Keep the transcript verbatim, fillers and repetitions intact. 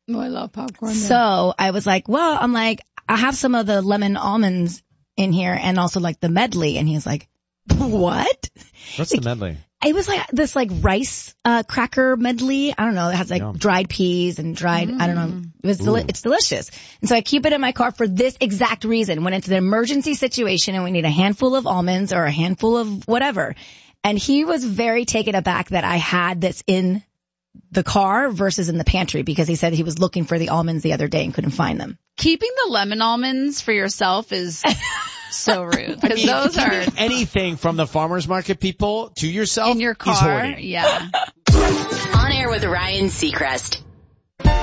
Oh, I love popcorn. So I was like, well, I'm like, I have some of the lemon almonds in here and also like the medley. And he's like, what? What's like, the medley? It was like this like rice, uh, cracker medley. I don't know. It has like Yum. dried peas and dried, mm. I don't know. It was, deli- it's delicious. And so I keep it in my car for this exact reason. When it's an emergency situation and we need a handful of almonds or a handful of whatever. And he was very taken aback that I had this in the car versus in the pantry because he said he was looking for the almonds the other day and couldn't find them. Keeping the lemon almonds for yourself is so rude. Because I mean, those are anything from the farmer's market people to yourself in your car. is hoarding. Yeah. On Air with Ryan Seacrest.